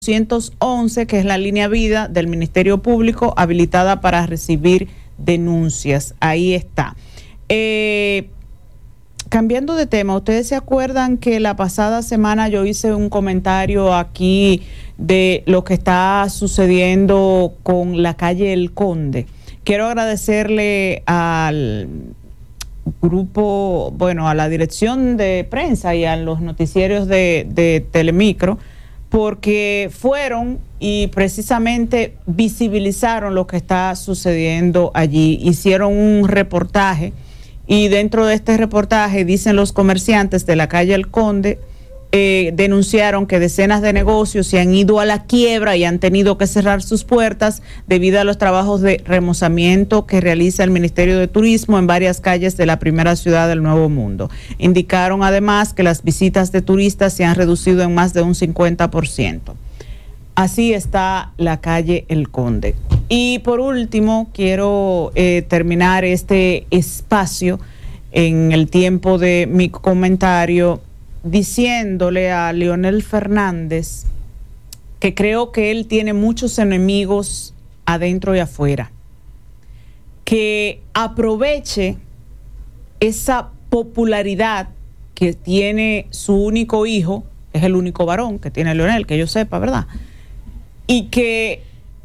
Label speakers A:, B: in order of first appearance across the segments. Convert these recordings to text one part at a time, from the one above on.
A: 211, que es la línea vida del Ministerio Público, habilitada para recibir denuncias. Ahí está. Cambiando de tema, ¿ustedes se acuerdan que la pasada semana yo hice un comentario aquí de lo que está sucediendo con la calle El Conde? Quiero agradecerle al grupo, a la dirección de prensa y a los noticieros de Telemicro, porque fueron y precisamente visibilizaron lo que está sucediendo allí. Hicieron un reportaje y dentro de este reportaje dicen los comerciantes de la calle El Conde, denunciaron que decenas de negocios se han ido a la quiebra y han tenido que cerrar sus puertas debido a los trabajos de remozamiento que realiza el Ministerio de Turismo en varias calles de la primera ciudad del Nuevo Mundo. Indicaron además que las visitas de turistas se han reducido en más de un 50%. Así está la calle El Conde. Y por último, quiero terminar este espacio en el tiempo de mi comentario diciéndole a Leonel Fernández que creo que él tiene muchos enemigos adentro y afuera, que aproveche esa popularidad que tiene su único hijo, es el único varón que tiene Leonel, que yo sepa, ¿verdad? Y que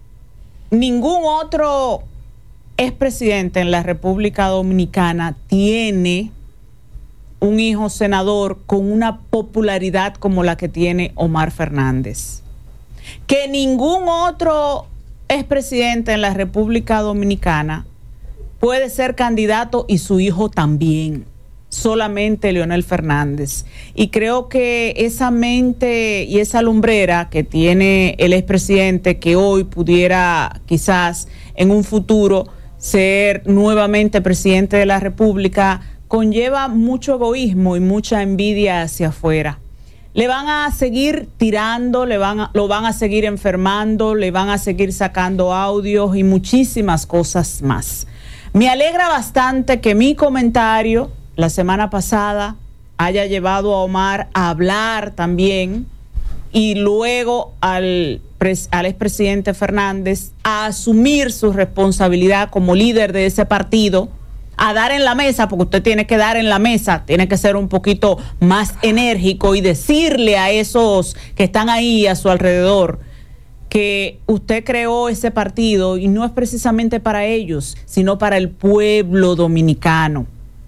A: ningún otro expresidente en la República Dominicana tiene un hijo senador con una popularidad como la que tiene Omar Fernández. Que ningún otro expresidente en la República Dominicana puede ser candidato y su hijo también. Solamente Leonel Fernández. Y creo que esa mente y esa lumbrera que tiene el expresidente, que hoy pudiera quizás en un futuro ser nuevamente presidente de la República, conlleva mucho egoísmo y mucha envidia hacia afuera. Le van a seguir tirando, lo van a seguir enfermando, le van a seguir sacando audios y muchísimas cosas más. Me alegra bastante que mi comentario la semana pasada haya llevado a Omar a hablar también y luego al expresidente Fernández a asumir su responsabilidad como líder de ese partido, a dar en la mesa, porque usted tiene que dar en la mesa, tiene que ser un poquito más enérgico y decirle a esos que están ahí a su alrededor que usted creó ese partido y no es precisamente para ellos, sino para el pueblo dominicano.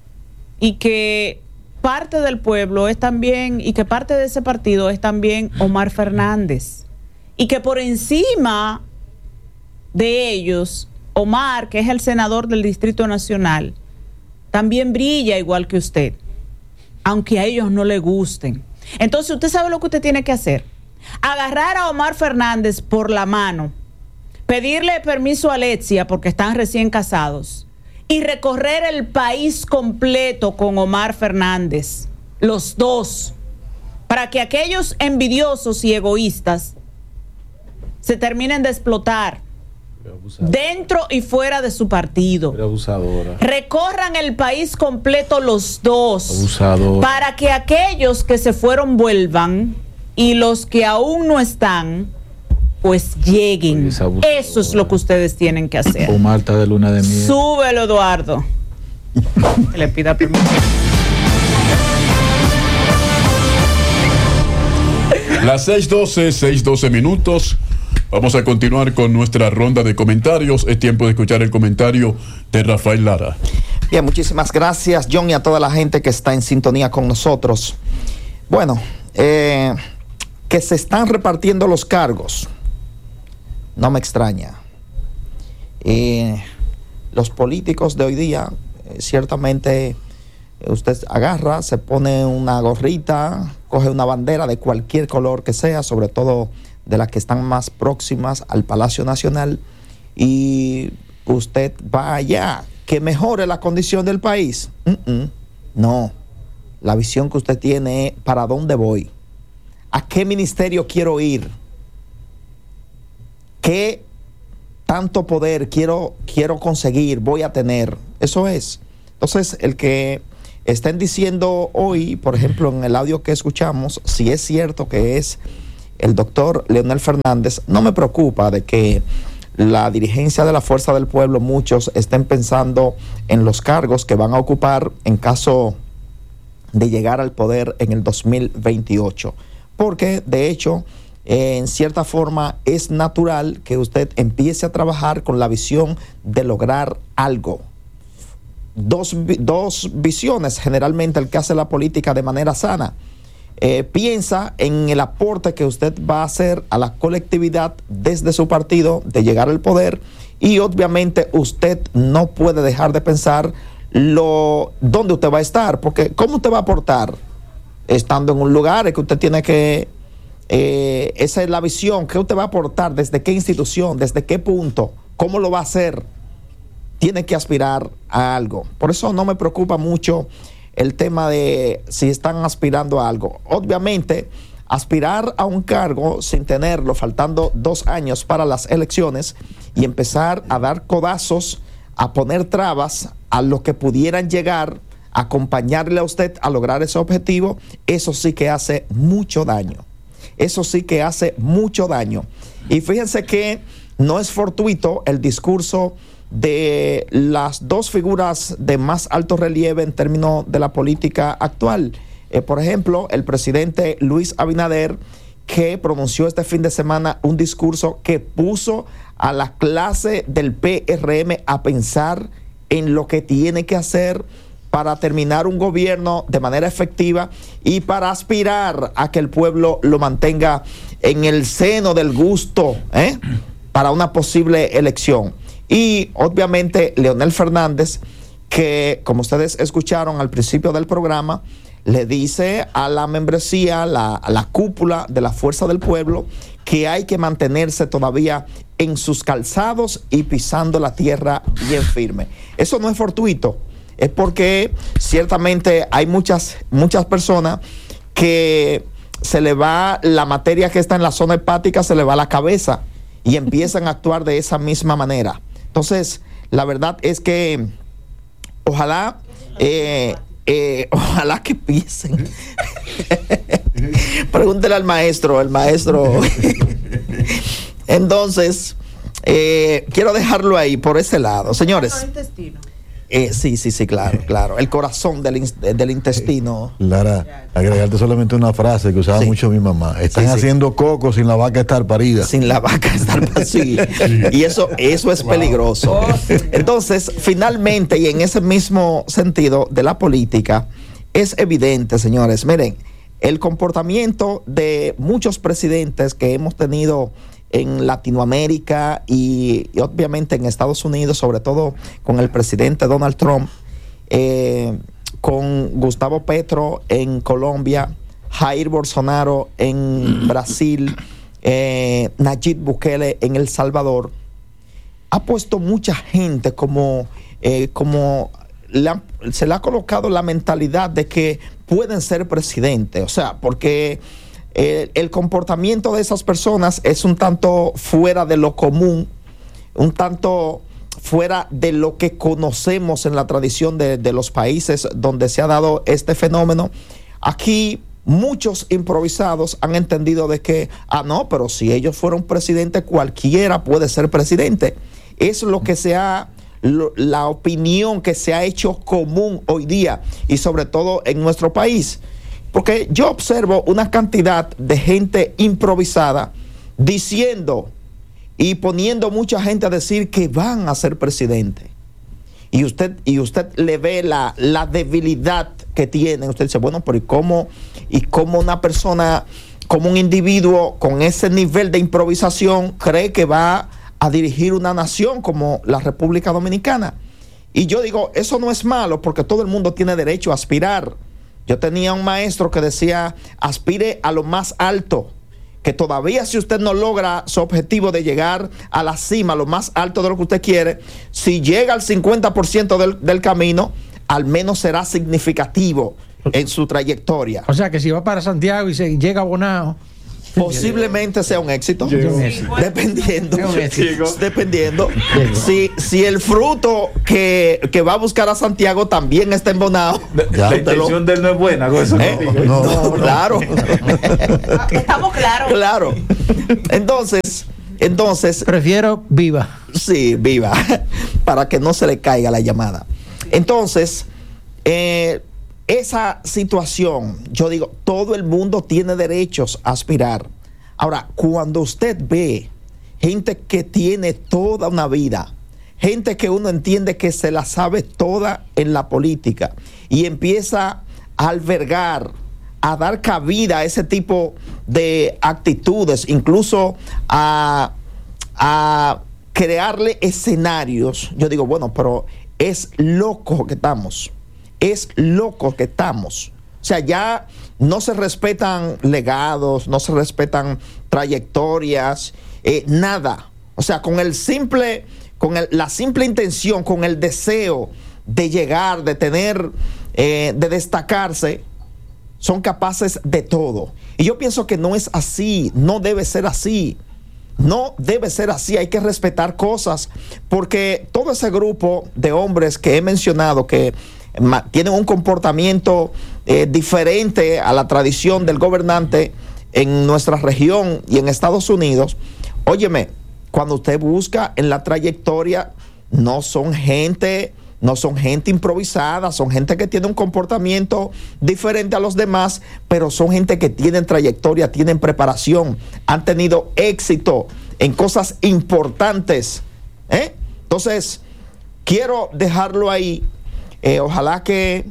A: Y que parte del pueblo es también, y que parte de ese partido es también Omar Fernández. Y que por encima de ellos, Omar, que es el senador del Distrito Nacional, también brilla igual que usted, aunque a ellos no les gusten. Entonces, usted sabe lo que usted tiene que hacer. Agarrar a Omar Fernández por la mano, pedirle permiso a Alexia porque están recién casados y recorrer el país completo con Omar Fernández, los dos, para que aquellos envidiosos y egoístas se terminen de explotar dentro y fuera de su partido. Recorran el país completo los dos. Abusadora. Para que aquellos que se fueron vuelvan y los que aún no están pues lleguen. Eso es lo que ustedes tienen que hacer.
B: Omar está de luna de miel.
A: Súbelo, Eduardo. Que le pida permiso.
C: Las 6:12 minutos. Vamos a continuar con nuestra ronda de comentarios. Es tiempo de escuchar el comentario de Rafael Lara.
D: Bien, muchísimas gracias, John, y a toda la gente que está en sintonía con nosotros. Bueno, que se están repartiendo los cargos, no me extraña. Los políticos de hoy día, ciertamente, usted agarra, se pone una gorrita, coge una bandera de cualquier color que sea, sobre todo de las que están más próximas al Palacio Nacional, y usted va allá, que mejore la condición del país. No, la visión que usted tiene es para dónde voy, a qué ministerio quiero ir, qué tanto poder quiero conseguir, voy a tener. Eso es. Entonces, el que estén diciendo hoy, por ejemplo, en el audio que escuchamos, si es cierto que es el doctor Leonel Fernández, no me preocupa de que la dirigencia de la Fuerza del Pueblo, muchos estén pensando en los cargos que van a ocupar en caso de llegar al poder en el 2028. Porque, de hecho, en cierta forma es natural que usted empiece a trabajar con la visión de lograr algo. Dos visiones, generalmente el que hace la política de manera sana. Piensa en el aporte que usted va a hacer a la colectividad desde su partido de llegar al poder, y obviamente usted no puede dejar de pensar dónde usted va a estar, porque ¿cómo usted va a aportar? Estando en un lugar en que usted tiene que, esa es la visión, ¿qué usted va a aportar? ¿Desde qué institución? ¿Desde qué punto? ¿Cómo lo va a hacer? Tiene que aspirar a algo. Por eso no me preocupa mucho el tema de si están aspirando a algo. Obviamente, aspirar a un cargo sin tenerlo, faltando 2 años para las elecciones, y empezar a dar codazos, a poner trabas a lo que pudieran llegar, acompañarle a usted a lograr ese objetivo, eso sí que hace mucho daño. Eso sí que hace mucho daño. Y fíjense que no es fortuito el discurso de las dos figuras de más alto relieve en términos de la política actual. Por ejemplo, el presidente Luis Abinader, que pronunció este fin de semana un discurso que puso a la clase del PRM a pensar en lo que tiene que hacer para terminar un gobierno de manera efectiva y para aspirar a que el pueblo lo mantenga en el seno del gusto, para una posible elección. Y obviamente Leonel Fernández, que como ustedes escucharon al principio del programa, le dice a la membresía, a la cúpula de la Fuerza del Pueblo, que hay que mantenerse todavía en sus calzados y pisando la tierra bien firme. Eso no es fortuito, es porque ciertamente hay muchas personas que se le va la materia que está en la zona hepática, se le va a la cabeza y empiezan a actuar de esa misma manera. Entonces, la verdad es que ojalá que piensen. Pregúntele al maestro, Entonces, quiero dejarlo ahí por ese lado. Señores. Sí, claro. El corazón del intestino.
B: Lara, agregarte solamente una frase que usaba mucho mi mamá. Están haciendo coco sin la vaca estar parida.
D: Sin la vaca estar parida. Y eso es peligroso. Entonces, finalmente, y en ese mismo sentido de la política, es evidente, señores, miren, el comportamiento de muchos presidentes que hemos tenido en Latinoamérica y obviamente en Estados Unidos, sobre todo con el presidente Donald Trump, con Gustavo Petro en Colombia, Jair Bolsonaro en Brasil, Nayib Bukele en El Salvador, ha puesto mucha gente se le ha colocado la mentalidad de que pueden ser presidentes, o sea, porque el comportamiento de esas personas es un tanto fuera de lo común, un tanto fuera de lo que conocemos en la tradición de los países donde se ha dado este fenómeno. Aquí muchos improvisados han entendido de que, no, pero si ellos fueron presidentes, cualquiera puede ser presidente. Es lo que la opinión que se ha hecho común hoy día y sobre todo en nuestro país. Porque yo observo una cantidad de gente improvisada diciendo y poniendo mucha gente a decir que van a ser presidente. Y usted le ve la debilidad que tienen. Usted dice, bueno, pero ¿y cómo una persona, como un individuo con ese nivel de improvisación cree que va a dirigir una nación como la República Dominicana? Y yo digo, eso no es malo porque todo el mundo tiene derecho a aspirar. Yo tenía un maestro que decía, aspire a lo más alto, que todavía si usted no logra su objetivo de llegar a la cima, lo más alto de lo que usted quiere, si llega al 50% del camino, al menos será significativo en su trayectoria.
E: O sea que si va para Santiago y se llega a Bonao.
D: Posiblemente sea un éxito. Dependiendo. Dependiendo. Si el fruto que va a buscar a Santiago también está embonado.
E: La intención de él no es buena.
D: No, claro.
A: Estamos claros.
D: Claro. Entonces.
F: Prefiero viva.
D: Sí, viva. Para que no se le caiga la llamada. Entonces, esa situación, yo digo, todo el mundo tiene derechos a aspirar. Ahora, cuando usted ve gente que tiene toda una vida, gente que uno entiende que se la sabe toda en la política y empieza a albergar, a dar cabida a ese tipo de actitudes, incluso a crearle escenarios, yo digo, bueno, pero es loco que estamos. Es loco que estamos. O sea, ya no se respetan legados, no se respetan trayectorias, nada. O sea, con la simple intención, con el deseo de llegar, de tener, de destacarse, son capaces de todo. Y yo pienso que no es así, no debe ser así. No debe ser así, hay que respetar cosas, porque todo ese grupo de hombres que he mencionado que tienen un comportamiento diferente a la tradición del gobernante en nuestra región y en Estados Unidos, óyeme, cuando usted busca en la trayectoria, no son gente improvisada, son gente que tiene un comportamiento diferente a los demás, pero son gente que tienen trayectoria, tienen preparación, han tenido éxito en cosas importantes. Entonces, quiero dejarlo ahí. Ojalá que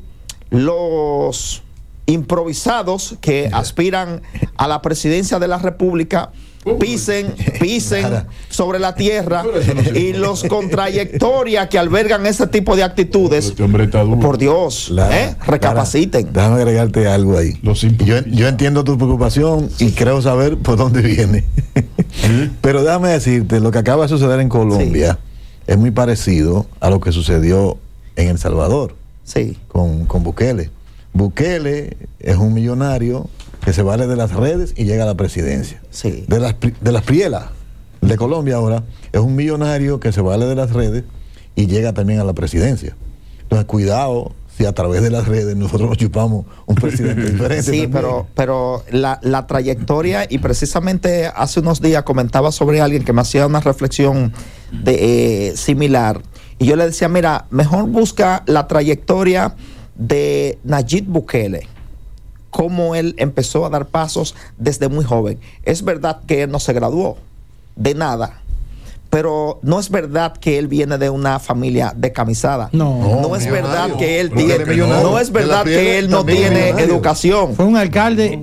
D: los improvisados que aspiran a la presidencia de la República pisen sobre la tierra, y los con trayectoria que albergan ese tipo de actitudes, por Dios, recapaciten.
B: Déjame agregarte algo ahí. Yo entiendo tu preocupación y creo saber por dónde viene. Pero déjame decirte, lo que acaba de suceder en Colombia es muy parecido a lo que sucedió en El Salvador, con Bukele. Bukele es un millonario que se vale de las redes y llega a la presidencia. De las Prielas de Colombia ahora es un millonario que se vale de las redes y llega también a la presidencia. Entonces, cuidado si a través de las redes nosotros nos chupamos un presidente diferente.
D: Sí, pero la trayectoria, y precisamente hace unos días comentaba sobre alguien que me hacía una reflexión similar, y yo le decía, mira, mejor busca la trayectoria de Nayib Bukele, cómo él empezó a dar pasos desde muy joven. Es verdad que él no se graduó de nada, pero no es verdad que él viene de una familia decamisada. No es verdad que él tiene, no es verdad que él no tiene educación.
F: Fue un alcalde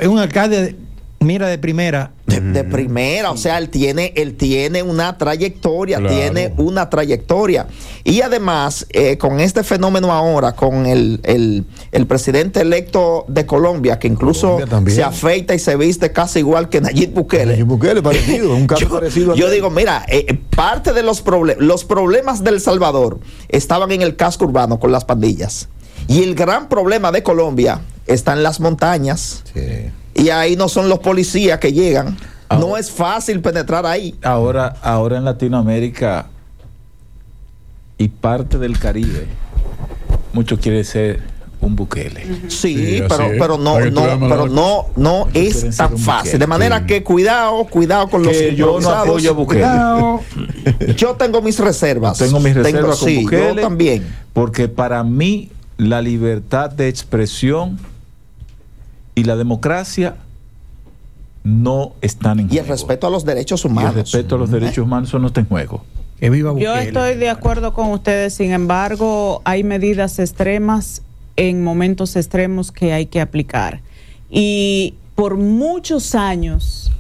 F: mira, de primera.
D: De primera, o sea, él tiene una trayectoria, tiene una trayectoria. Y además, con este fenómeno ahora, con el presidente electo de Colombia, que incluso se afeita y se viste casi igual que Nayib Bukele.
B: Nayib Bukele, parecido, un caso parecido.
D: Yo digo, mira, parte de los problemas de El Salvador estaban en el casco urbano con las pandillas. Y el gran problema de Colombia está en las montañas. Y ahí no son los policías que llegan. No es fácil penetrar ahí.
E: Ahora en Latinoamérica y parte del Caribe, mucho quiere ser un Bukele.
D: Sí, pero no es tan fácil. De manera que cuidado con los
E: que yo no apoyo a Bukele.
D: Yo tengo mis reservas.
E: Tengo mis reservas con Bukele.
D: Yo también.
E: Porque para mí la libertad de expresión y la democracia no están en juego.
D: Y el respeto a los derechos humanos.
E: Y el respeto a los derechos humanos no está en juego.
F: Que viva Bukele.
A: Yo estoy de acuerdo con ustedes, sin embargo, hay medidas extremas en momentos extremos que hay que aplicar. Y por muchos años,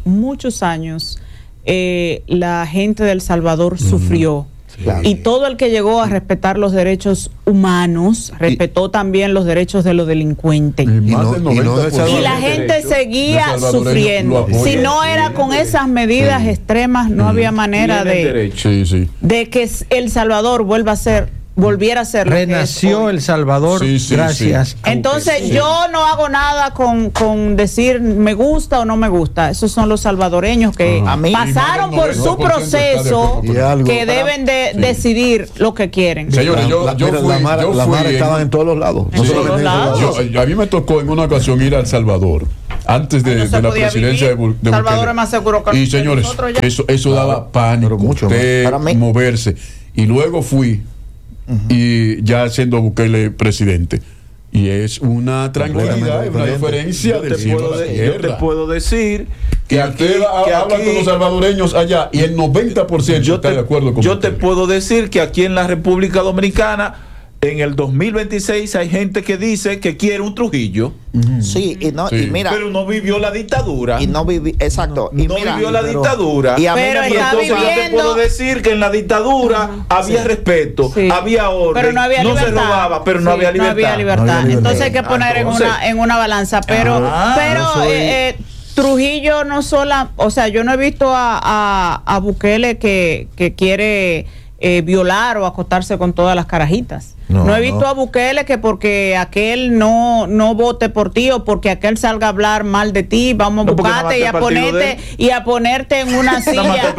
A: la gente de El Salvador sufrió. Claro. Y todo el que llegó a respetar los derechos humanos respetó también los derechos de los delincuentes. Y la gente seguía sufriendo. Si no era con esas medidas extremas, no había manera de que El Salvador vuelva volviera a ser lo que es
F: Renació
A: hoy.
F: El Salvador gracias.
A: Entonces yo no hago nada con decir me gusta o no me gusta. Esos son los salvadoreños que pasaron por su proceso, que deben de decidir lo que quieren.
C: Señores,
B: las maras estaban en todos los lados.
C: A mí me tocó en una ocasión ir a El Salvador antes de la presidencia de
A: Salvador es más seguro que
C: y señores, eso daba pánico, moverse. Y luego fui y ya siendo Bukele presidente. Y es una tranquilidad, una diferencia del cielo a la tierra.
E: Yo te puedo decir
C: que usted habla con los salvadoreños allá y el 90% está de acuerdo con
E: yo
C: usted.
E: Te puedo decir que aquí en la República Dominicana en el 2026 hay gente que dice que quiere un Trujillo.
D: Sí, y mira,
E: pero no vivió la dictadura.
D: Y no vivió, exacto. Y
E: no
D: mira,
E: vivió la dictadura.
D: Y a mí
A: pero
E: entonces yo te puedo decir que en la dictadura había respeto, había orden,
A: pero no había libertad.
E: Se robaba, pero no había libertad.
A: No había libertad. Entonces hay que poner en una balanza. Pero Trujillo no sola, o sea, yo no he visto a Bukele que quiere violar o acostarse con todas las carajitas. No he visto a Bukele que porque aquel no vote por ti o porque aquel salga a hablar mal de ti, vamos a buscarte y a ponerte en una silla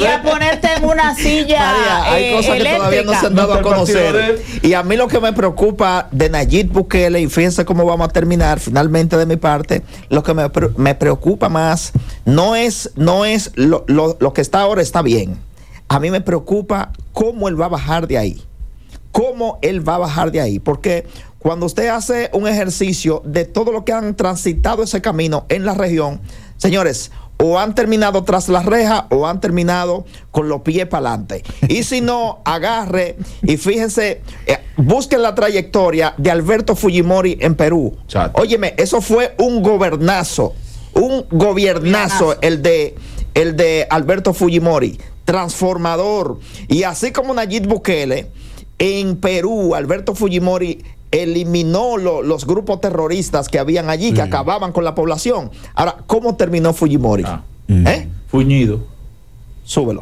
D: María, hay cosas que todavía no se han dado a conocer. Y a mí lo que me preocupa de Nayib Bukele, y fíjense cómo vamos a terminar finalmente de mi parte, lo que me preocupa más no es lo que está ahora está bien. A mí me preocupa cómo él va a bajar de ahí. Porque cuando usted hace un ejercicio de todo lo que han transitado ese camino en la región, señores, o han terminado tras la reja o han terminado con los pies para adelante. Y si no, agarre y fíjense, busquen la trayectoria de Alberto Fujimori en Perú. Óyeme, eso fue un gobiernazo el de Alberto Fujimori, transformador. Y así como Nayib Bukele, en Perú, Alberto Fujimori eliminó los grupos terroristas que habían allí, que acababan con la población. Ahora, ¿cómo terminó Fujimori?
E: Fuñido.
D: Súbelo.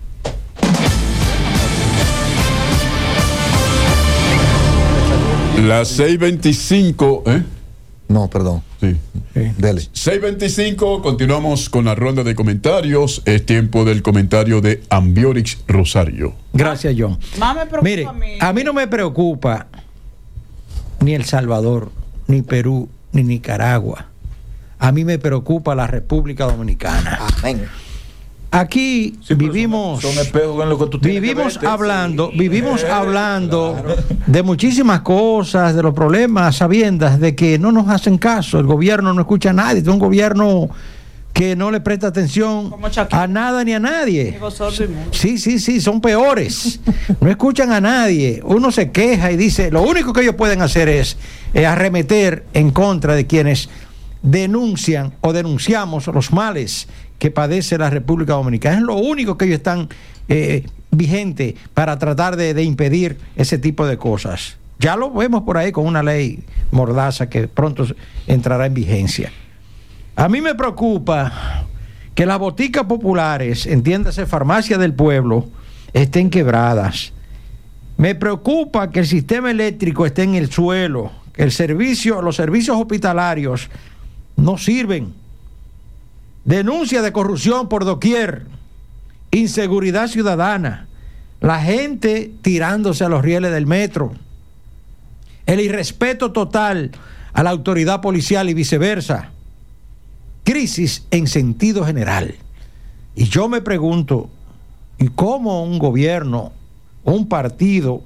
C: Las 6:25,
B: No, perdón.
C: Sí.
B: Dele.
C: 6:25, continuamos con la ronda de comentarios. Es tiempo del comentario de Ambiorix Rosario.
F: Gracias, John.
A: Más me preocupa
F: Mire, a mí no me preocupa ni El Salvador, ni Perú, ni Nicaragua. A mí me preocupa la República Dominicana.
D: Amén.
F: Aquí vivimos,
E: son espejos en lo que tú tienes
F: vivimos
E: que verte.
F: hablando
E: Claro.
F: de muchísimas cosas, de los problemas, sabiendas de que no nos hacen caso, el gobierno no escucha a nadie, es un gobierno que no le presta atención a nada ni a nadie. Sí, son peores. No escuchan a nadie. Uno se queja y dice, lo único que ellos pueden hacer es arremeter en contra de quienes denuncian o denunciamos los males que padece la República Dominicana. Es lo único que ellos están vigentes para tratar de impedir ese tipo de cosas. Ya lo vemos por ahí con una ley mordaza que pronto entrará en vigencia. A mí me preocupa que las boticas populares, entiéndase farmacia del pueblo, estén quebradas. Me preocupa que el sistema eléctrico esté en el suelo, que los servicios hospitalarios no sirven. Denuncia de corrupción por doquier, inseguridad ciudadana, la gente tirándose a los rieles del metro, el irrespeto total a la autoridad policial y viceversa, crisis en sentido general. Y yo me pregunto, ¿y cómo un gobierno, un partido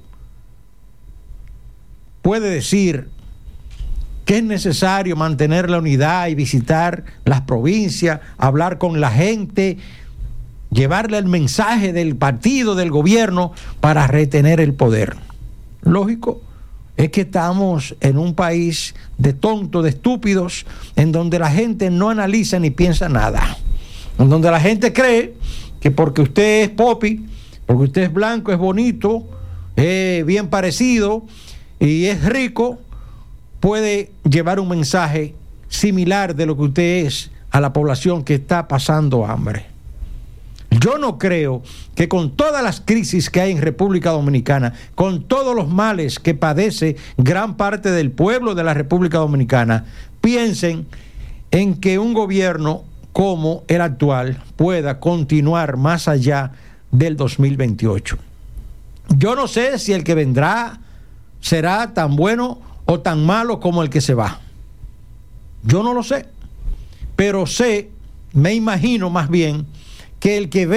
F: puede decir que es necesario mantener la unidad y visitar las provincias, hablar con la gente, llevarle el mensaje del partido, del gobierno, para retener el poder? Lógico, es que estamos en un país de tontos, de estúpidos, en donde la gente no analiza ni piensa nada, en donde la gente cree que porque usted es popi, porque usted es blanco, es bonito, es bien parecido y es rico, puede llevar un mensaje similar de lo que usted es a la población que está pasando hambre. Yo no creo que con todas las crisis que hay en República Dominicana, con todos los males que padece gran parte del pueblo de la República Dominicana, piensen en que un gobierno como el actual pueda continuar más allá del 2028. Yo no sé si el que vendrá será tan bueno o tan malo como el que se va. Yo no lo sé, pero me imagino más bien que el que